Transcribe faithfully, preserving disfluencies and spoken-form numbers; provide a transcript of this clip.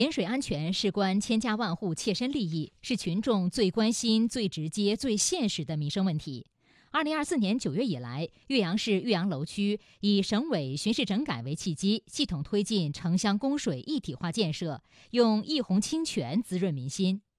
饮水安全事关千家万户切身利益，是群众最关心、最直接、最现实的民生问题。二零二四年九月以来，岳阳市岳阳楼区以省委巡视整改为契机，系统推进城乡供水一体化建设，用一泓清泉滋润民心。